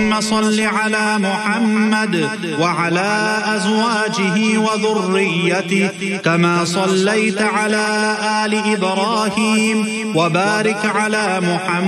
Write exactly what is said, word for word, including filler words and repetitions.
اللهم صل على محمد وعلى أزواجه وذريته كما صليت على آل إبراهيم وبارك على محمد